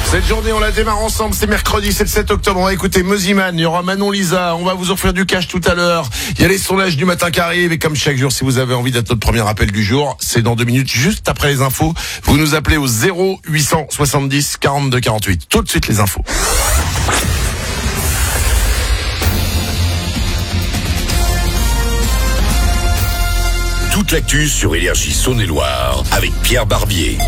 Cette journée, on la démarre ensemble. C'est mercredi, c'est le 7 octobre. On va écouter Moziman, il y aura Manon Lisa. On va vous offrir du cash tout à l'heure. Il y a les sondages du matin qui arrivent. Et comme chaque jour, si vous avez envie d'être notre premier appel du jour, c'est dans 2 minutes, juste après les infos. Vous nous appelez au 0870 42 48. Tout de suite les infos. Toute l'actu sur Énergie Saône-et-Loire avec Pierre Barbier.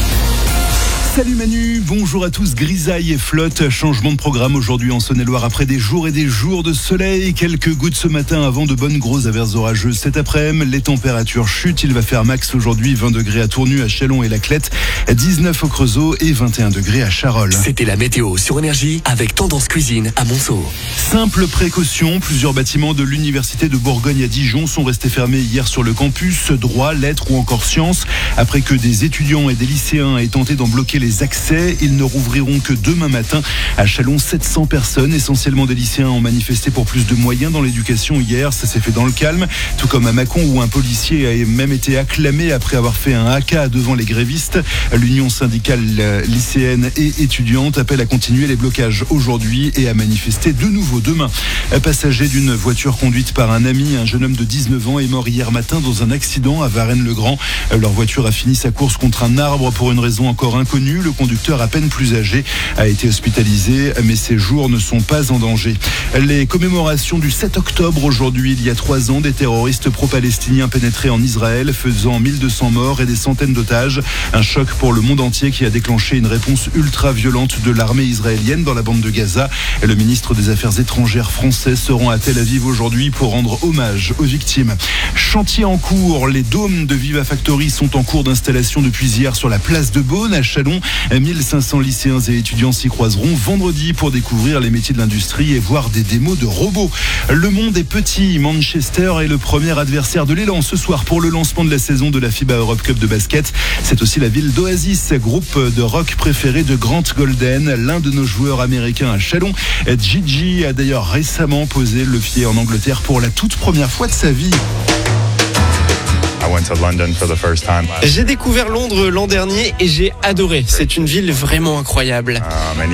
Salut Manu, bonjour à tous. Grisaille et flotte, changement de programme aujourd'hui en Saône-et-Loire après des jours et des jours de soleil. Quelques gouttes ce matin avant de bonnes grosses averses orageuses cet après-midi. Les températures chutent, il va faire max aujourd'hui 20 degrés à Tournu, à Châlons et Laclette, 19 au Creusot et 21 degrés à Charolles. C'était la météo sur Énergie avec Tendance Cuisine à Monceau. Simple précaution, plusieurs bâtiments de l'Université de Bourgogne à Dijon sont restés fermés hier sur le campus, droit, lettres ou encore sciences. Après que des étudiants et des lycéens aient tenté d'en bloquer les accès, ils ne rouvriront que demain matin. À Châlons, 700 personnes, essentiellement des lycéens, ont manifesté pour plus de moyens dans l'éducation hier. Ça s'est fait dans le calme, tout comme à Mâcon où un policier a même été acclamé après avoir fait un haka devant les grévistes. L'Union syndicale lycéenne et étudiante appelle à continuer les blocages aujourd'hui et à manifester de nouveau demain. Passager d'une voiture conduite par un ami, un jeune homme de 19 ans est mort hier matin dans un accident à Varennes-le-Grand. Leur voiture a fini sa course contre un arbre pour une raison encore inconnue. Le conducteur à peine plus âgé a été hospitalisé, mais ses jours ne sont pas en danger. Les commémorations du 7 octobre aujourd'hui, il y a 3 ans, des terroristes pro-palestiniens pénétraient en Israël, faisant 1200 morts et des centaines d'otages. Un choc pour le monde entier qui a déclenché une réponse ultra-violente de l'armée israélienne dans la bande de Gaza. Le ministre des Affaires étrangères français se rend à Tel Aviv aujourd'hui pour rendre hommage aux victimes. Chantier en cours, les dômes de Viva Factory sont en cours d'installation depuis hier sur la place de Beaune à Châlons. 1500 lycéens et étudiants s'y croiseront vendredi pour découvrir les métiers de l'industrie et voir des démos de robots. Le monde est petit. Manchester est le premier adversaire de l'Élan ce soir pour le lancement de la saison de la FIBA Europe Cup de basket. C'est aussi la ville d'Oasis, groupe de rock préféré de Grant Golden, l'un de nos joueurs américains à Châlons. Gigi a d'ailleurs récemment posé le pied en Angleterre pour la toute première fois de sa vie. J'ai découvert Londres l'an dernier et j'ai adoré. C'est une ville vraiment incroyable.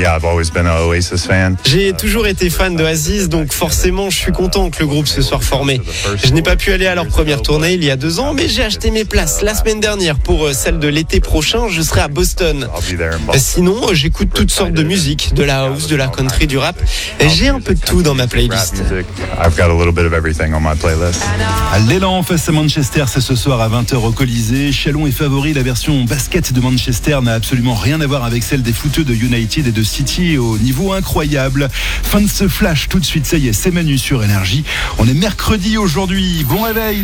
J'ai toujours été fan d'Oasis, donc forcément je suis content que le groupe se soit reformé. Je n'ai pas pu aller à leur première tournée il y a 2 ans, mais j'ai acheté mes places la semaine dernière pour celle de l'été prochain. Je serai à Boston. Sinon, j'écoute toutes sortes de musique, de la house, de la country, du rap. J'ai un peu de tout dans ma playlist. L'élan face à Manchester, c'est ce soir à 20h au Colisée. Châlons est favori. La version basket de Manchester n'a absolument rien à voir avec celle des footeux de United et de City au niveau incroyable. Fin de ce flash tout de suite. Ça y est, c'est Manu sur Énergie. On est mercredi aujourd'hui. Bon réveil.